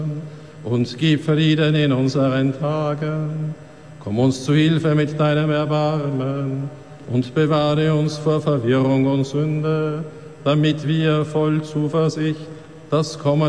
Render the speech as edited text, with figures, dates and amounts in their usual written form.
und gib Frieden in unseren Tagen. Komm uns zu Hilfe mit deinem Erbarmen und bewahre uns vor Verwirrung und Sünde, damit wir voll Zuversicht das Kommen